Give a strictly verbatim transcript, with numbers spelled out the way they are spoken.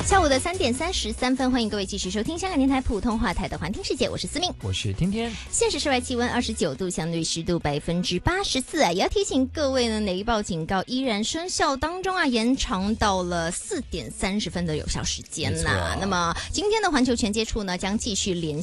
下午的三点三十三分，欢迎各位继续收听香港电台普通话台的环听世界，我是思明， 我是天天。 现时室外气温二十九度，相对湿度百分之八十四啊，也要提醒各位呢，雷暴警告依然生效当中啊，延长到了四点三十分的有效时间呐、啊。那么今天的环球全接触呢，将继续连